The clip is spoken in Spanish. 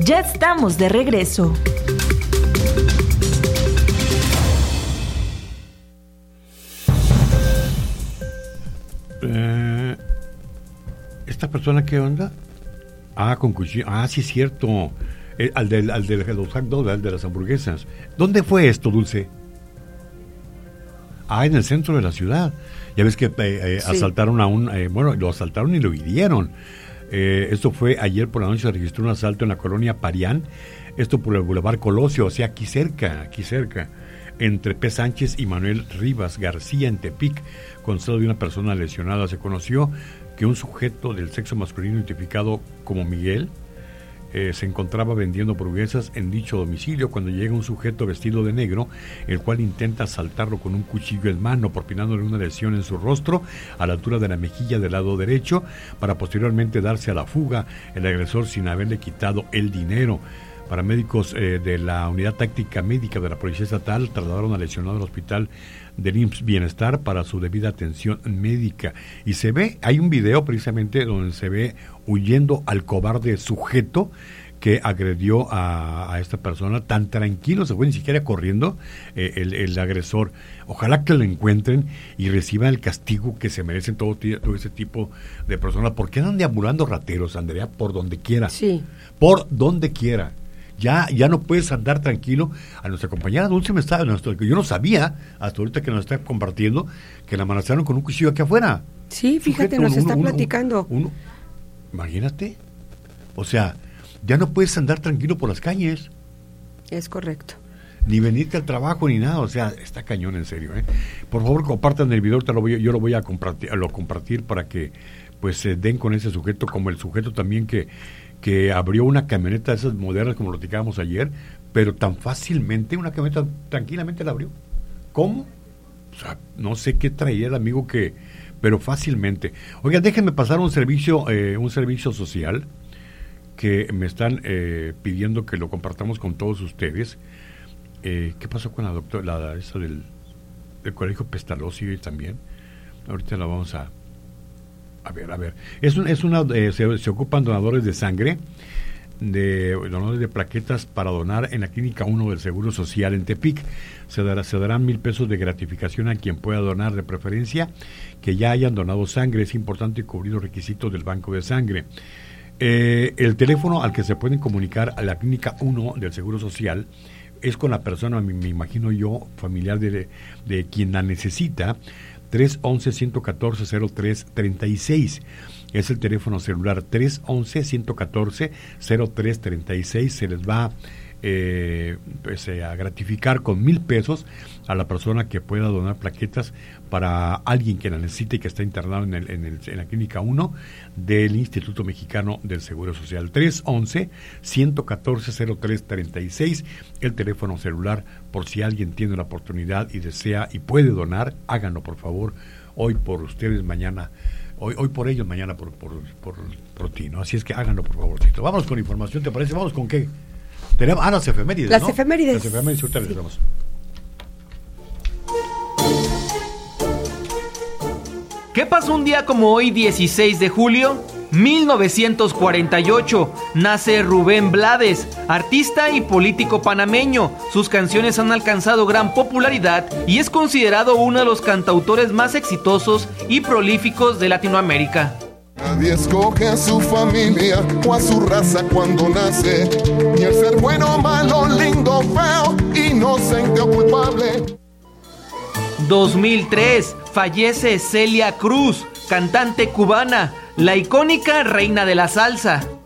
Ya estamos de regreso. ¿Esta persona qué onda? Con cuchillo. Sí, es cierto. Al de los hot dogs, al de las hamburguesas. ¿Dónde fue esto, Dulce? En el centro de la ciudad. Ya ves que Sí. asaltaron lo asaltaron y lo hirieron. Esto fue ayer por la noche, se registró un asalto en la colonia Parián, esto por el Boulevard Colosio, o sea, aquí cerca, entre P. Sánchez y Manuel Rivas García en Tepic, constado de una persona lesionada. Se conoció que un sujeto del sexo masculino identificado como Miguel se encontraba vendiendo hamburguesas en dicho domicilio cuando llega un sujeto vestido de negro, el cual intenta asaltarlo con un cuchillo en mano, propinándole una lesión en su rostro a la altura de la mejilla del lado derecho, para posteriormente darse a la fuga, el agresor sin haberle quitado el dinero. Paramédicos de la Unidad Táctica Médica de la Policía Estatal trasladaron al lesionado al hospital del IMSS Bienestar para su debida atención médica. Y se ve, hay un video precisamente donde se ve huyendo al cobarde sujeto que agredió a esta persona, tan tranquilo, se fue ni siquiera corriendo el agresor. Ojalá que lo encuentren y reciban el castigo que se merecen todo ese tipo de personas. ¿Por qué andan deambulando rateros, Andrea? Por donde quiera. Sí. Por donde quiera. Ya no puedes andar tranquilo. A nuestra compañera Dulce yo no sabía, hasta ahorita que nos está compartiendo, que la amenazaron con un cuchillo aquí afuera. Sí, fíjate, nos está platicando. Imagínate. O sea, ya no puedes andar tranquilo por las calles. Es correcto. Ni venirte al trabajo ni nada. O sea, está cañón, en serio. Por favor, compartan el video. Yo lo voy a compartir para que pues se den con ese sujeto, como el sujeto también que abrió una camioneta de esas modernas, como lo platicábamos ayer, pero tan fácilmente, una camioneta tranquilamente la abrió. ¿Cómo? O sea, no sé qué traía el amigo pero fácilmente. Oiga, déjenme pasar un servicio social que me están pidiendo que lo compartamos con todos ustedes. ¿Qué pasó con la doctora, esa del colegio Pestalozzi también? Ahorita la vamos a ver. Se ocupan donadores de sangre, donadores de plaquetas para donar en la Clínica 1 del Seguro Social en Tepic. Se darán 1,000 pesos de gratificación a quien pueda donar, de preferencia que ya hayan donado sangre. Es importante cubrir los requisitos del banco de sangre. El teléfono al que se pueden comunicar a la Clínica 1 del Seguro Social es con la persona, me imagino yo, familiar de quien la necesita. 311-114-0336 es el teléfono celular. 311-114-0336. Se les va a gratificar con 1,000 pesos a la persona que pueda donar plaquetas para alguien que la necesite y que está internado en la Clínica 1 del Instituto Mexicano del Seguro Social. 311-114-0336, el teléfono celular, por si alguien tiene la oportunidad y desea y puede donar. Háganlo, por favor, hoy por ustedes, mañana hoy por ellos, mañana por ti, ¿no? Así es que háganlo, por favorcito. Vamos con información, ¿te parece? ¿Vamos con qué? Tenemos las efemérides, Las ¿no? efemérides. Las efemérides, ahorita les damos. ¿Qué pasó un día como hoy, 16 de julio? 1948, nace Rubén Blades, artista y político panameño. Sus canciones han alcanzado gran popularidad y es considerado uno de los cantautores más exitosos y prolíficos de Latinoamérica. Nadie escoge a su familia o a su raza cuando nace, ni el ser bueno, malo, lindo, feo, inocente o culpable. 2003, fallece Celia Cruz, cantante cubana, la icónica reina de la salsa.